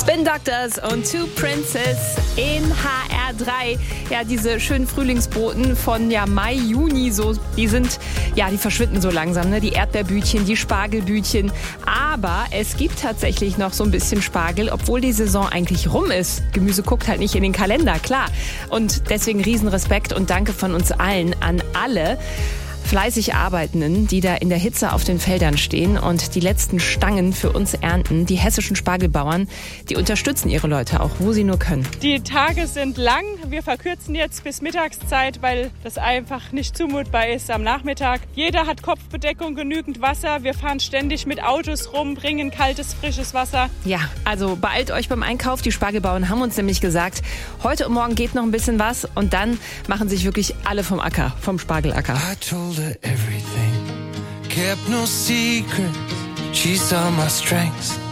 Spin Doctors und Two Princes in HR3. Ja, diese schönen Frühlingsboten von Mai, Juni, so, die verschwinden so langsam, ne? Die Erdbeerbütchen, die Spargelbütchen. Aber es gibt tatsächlich noch so ein bisschen Spargel, obwohl die Saison eigentlich rum ist. Gemüse guckt halt nicht in den Kalender, klar. Und deswegen Riesenrespekt und Danke von uns allen an alle fleißig Arbeitenden, die da in der Hitze auf den Feldern stehen und die letzten Stangen für uns ernten. Die hessischen Spargelbauern, die unterstützen ihre Leute auch, wo sie nur können. Die Tage sind lang. Wir verkürzen jetzt bis Mittagszeit, weil das einfach nicht zumutbar ist am Nachmittag. Jeder hat Kopfbedeckung, genügend Wasser. Wir fahren ständig mit Autos rum, bringen kaltes, frisches Wasser. Ja, also beeilt euch beim Einkauf. Die Spargelbauern haben uns nämlich gesagt, heute und morgen geht noch ein bisschen was und dann machen sich wirklich alle vom Acker, vom Spargelacker. Everything, kept no secrets, she saw my strengths